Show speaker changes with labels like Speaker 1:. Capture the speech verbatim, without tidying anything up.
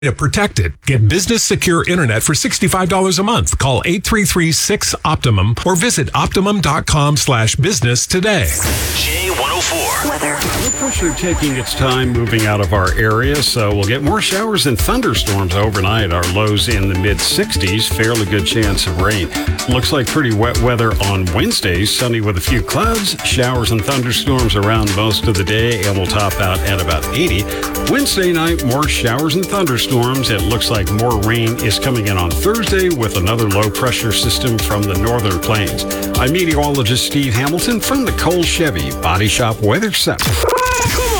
Speaker 1: Protected. Get business secure internet for sixty-five dollars a month. Call eight three three, six, Optimum or visit optimum.com slash business today.
Speaker 2: J one oh four.
Speaker 3: Weather.
Speaker 4: Low pressure taking its time moving out of our area, so we'll get more showers and thunderstorms overnight. Our lows in the mid sixties, fairly good chance of rain. Looks like pretty wet weather on Wednesday, sunny with a few clouds, showers and thunderstorms around most of the day, and we'll top out at about eighty. Wednesday night, more showers and thunderstorms. It looks like more rain is coming in on Thursday with another low pressure system from the northern plains. I'm meteorologist Steve Hamilton from the Cole Chevy Body Shop Weather Center.